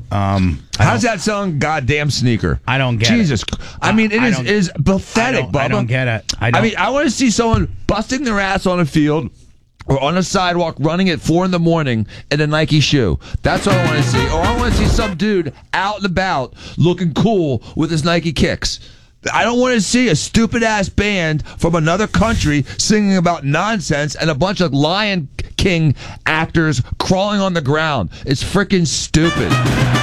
How's that sound? Goddamn sneaker. I don't get Jesus. it. I mean, it is pathetic, Bubba. I don't get it. I mean, I want to see someone busting their ass on a field or on a sidewalk running at 4 a.m. in a Nike shoe. That's what I want to see. Or I want to see some dude out and about looking cool with his Nike kicks. I don't want to see a stupid-ass band from another country singing about nonsense and a bunch of Lion King actors crawling on the ground. It's freaking stupid.